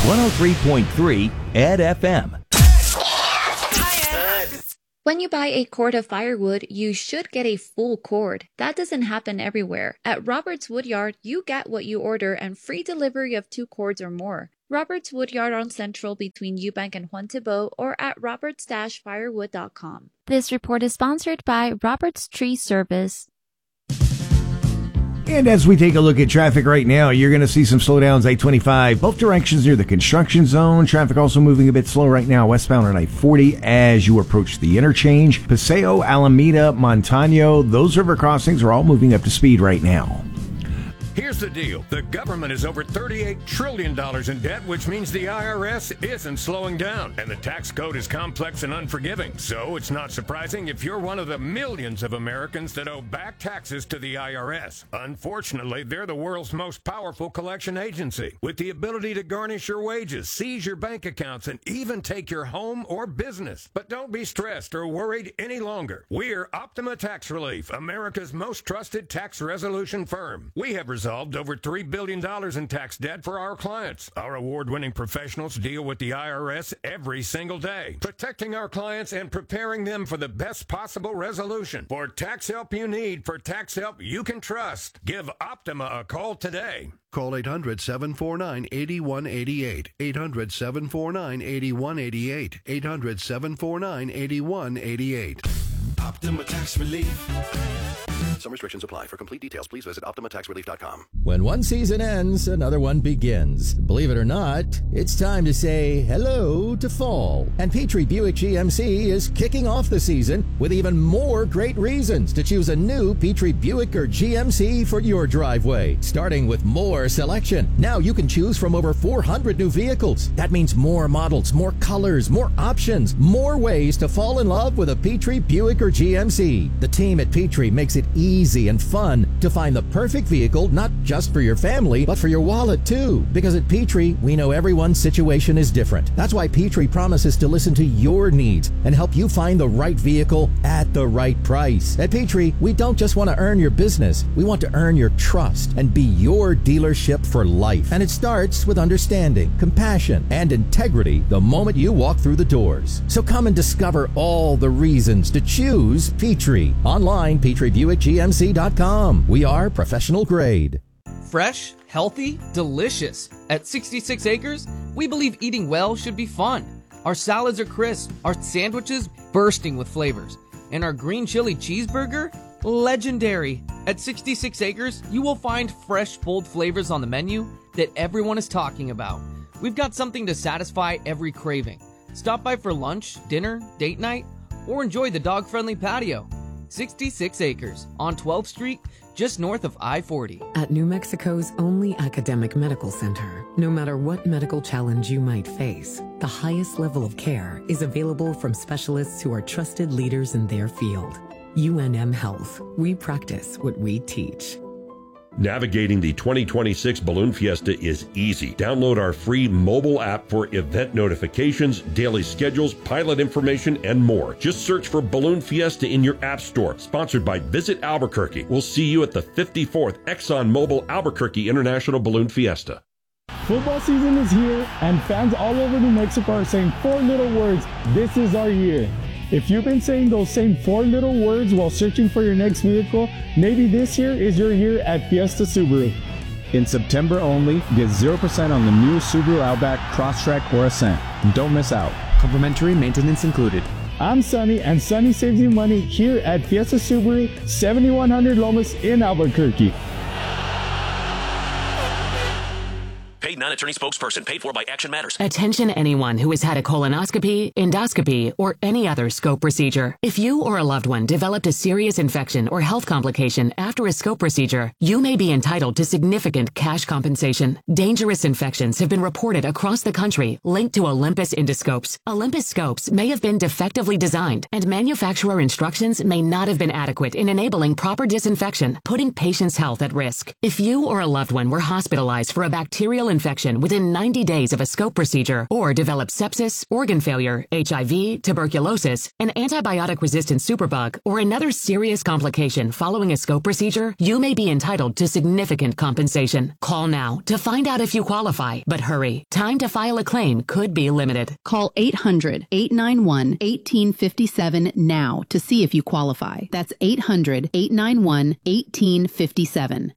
103.3 Ed FM. When you buy a cord of firewood, you should get a full cord. That doesn't happen everywhere. At Roberts Woodyard, you get what you order and free delivery of 2 cords or more. Roberts Woodyard on Central between Eubank and Juan Thibault or at roberts-firewood.com. This report is sponsored by Roberts Tree Service. And as we take a look at traffic right now, you're going to see some slowdowns, I-25, both directions near the construction zone. Traffic also moving a bit slow right now, westbound on I-40 as you approach the interchange. Paseo, Alameda, Montano, those river crossings are all moving up to speed right now. Here's the deal. The government is over $38 trillion in debt, which means the IRS isn't slowing down. And the tax code is complex and unforgiving. So it's not surprising if you're one of the millions of Americans that owe back taxes to the IRS. Unfortunately, they're the world's most powerful collection agency, with the ability to garnish your wages, seize your bank accounts, and even take your home or business. But don't be stressed or worried any longer. We're Optima Tax Relief, America's most trusted tax resolution firm. We have resolved over $3 billion in tax debt for our clients. Our award-winning professionals deal with the IRS every single day, protecting our clients and preparing them for the best possible resolution. For tax help you need, for tax help you can trust, give Optima a call today. Call 800-749-8188. 800-749-8188. 800-749-8188. Optima Tax Relief. Some restrictions apply. For complete details, please visit OptimaTaxRelief.com. When one season ends, another one begins. Believe it or not, it's time to say hello to fall. And Petrie Buick GMC is kicking off the season with even more great reasons to choose a new Petrie Buick or GMC for your driveway. Starting with more selection. Now you can choose from over 400 new vehicles. That means more models, more colors, more options, more ways to fall in love with a Petrie Buick or GMC. The team at Petrie makes it easy and fun to find the perfect vehicle, not just for your family, but for your wallet too. Because at Petrie, we know everyone's situation is different. That's why Petrie promises to listen to your needs and help you find the right vehicle at the right price. At Petrie, we don't just want to earn your business. We want to earn your trust and be your dealership for life. And it starts with understanding, compassion, and integrity the moment you walk through the doors. So come and discover all the reasons to choose Petrie. Online, PetrieBuickGMC.com. We are professional grade. Fresh, healthy, delicious. At 66 Acres, we believe eating well should be fun. Our salads are crisp, our sandwiches bursting with flavors, and our green chili cheeseburger, legendary. At 66 Acres, you will find fresh, bold flavors on the menu that everyone is talking about. We've got something to satisfy every craving. Stop by for lunch, dinner, date night, or enjoy the dog-friendly patio. 66 Acres on 12th Street, just north of I-40. At New Mexico's only academic medical center, no matter what medical challenge you might face, the highest level of care is available from specialists who are trusted leaders in their field. UNM Health. We practice what we teach. Navigating the 2026 Balloon Fiesta is easy. Download our free mobile app for event notifications, daily schedules, pilot information, and more. Just search for Balloon Fiesta in your app store. Sponsored by Visit Albuquerque. We'll see you at the 54th ExxonMobil Albuquerque International Balloon Fiesta. Football season is here, and fans all over New Mexico are saying 4 little words, "This is our year." If you've been saying those same 4 little words while searching for your next vehicle, maybe this year is your year at Fiesta Subaru. In September only, get 0% on the new Subaru Outback, Crosstrek, or Ascent. Don't miss out. Complimentary maintenance included. I'm Sunny, and Sunny saves you money here at Fiesta Subaru, 7100 Lomas in Albuquerque. Paid non-attorney spokesperson. Paid for by Action Matters. Attention anyone who has had a colonoscopy, endoscopy, or any other scope procedure. If you or a loved one developed a serious infection or health complication after a scope procedure, you may be entitled to significant cash compensation. Dangerous infections have been reported across the country linked to Olympus endoscopes. Olympus scopes may have been defectively designed, and manufacturer instructions may not have been adequate in enabling proper disinfection, putting patients' health at risk. If you or a loved one were hospitalized for a bacterial infection within 90 days of a scope procedure or develop sepsis, organ failure, HIV, tuberculosis, an antibiotic-resistant superbug, or another serious complication following a scope procedure, you may be entitled to significant compensation. Call now to find out if you qualify, but hurry. Time to file a claim could be limited. Call 800-891-1857 now to see if you qualify. That's 800-891-1857.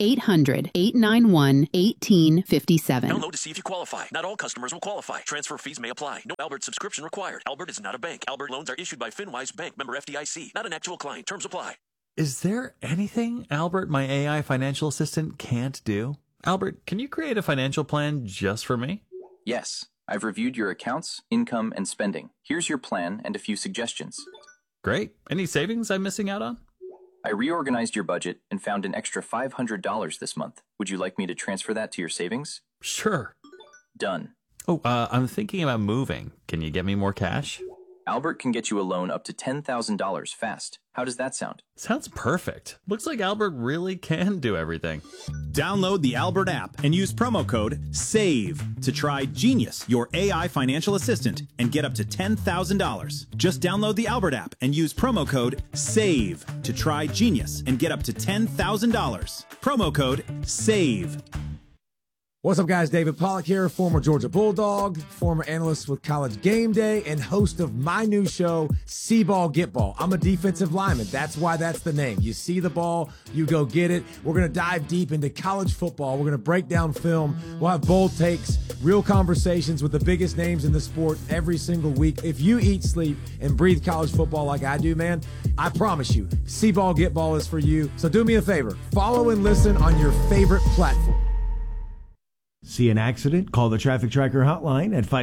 800-891-1857. Download to see if you qualify. Not all customers will qualify. Transfer fees may apply. No Albert subscription required. Albert is not a bank. Albert loans are issued by FinWise Bank, member FDIC. Not an actual client. Terms apply. Is there anything Albert, my AI financial assistant, can't do? Albert, can you create a financial plan just for me? Yes. I've reviewed your accounts, income, and spending. Here's your plan and a few suggestions. Great. Any savings I'm missing out on? I reorganized your budget and found an extra $500 this month. Would you like me to transfer that to your savings? Sure. Done. Oh, I'm thinking about moving. Can you get me more cash? Albert can get you a loan up to $10,000 fast. How does that sound? Sounds perfect. Looks like Albert really can do everything. Download the Albert app and use promo code SAVE to try Genius, your AI financial assistant, and get up to $10,000. Just download the Albert app and use promo code SAVE to try Genius and get up to $10,000. Promo code SAVE. What's up, guys? David Pollack here, former Georgia Bulldog, former analyst with College Game Day, and host of my new show, See Ball, Get Ball. I'm a defensive lineman. That's why that's the name. You see the ball, you go get it. We're going to dive deep into college football. We're going to break down film. We'll have bold takes, real conversations with the biggest names in the sport every single week. If you eat, sleep, and breathe college football like I do, man, I promise you, See Ball, Get Ball is for you. So do me a favor. Follow and listen on your favorite platform. See an accident? Call the Traffic Tracker hotline at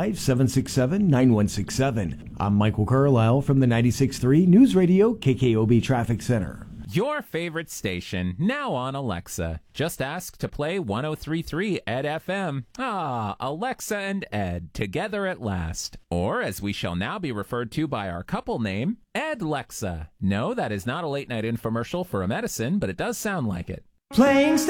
505-767-9167. I'm Michael Carlisle from the 96.3 News Radio KKOB Traffic Center. Your favorite station, now on Alexa. Just ask to play 103.3 Ed FM. Ah, Alexa and Ed, together at last. Or, as we shall now be referred to by our couple name, Ed-Lexa. No, that is not a late-night infomercial for a medicine, but it does sound like it. Playing